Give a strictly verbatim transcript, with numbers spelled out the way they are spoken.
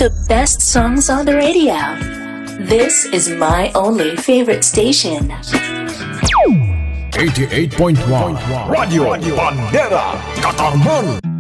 the best songs on the radio. This is my only favorite station. eighty-eight point one Radio Bandera Katarman.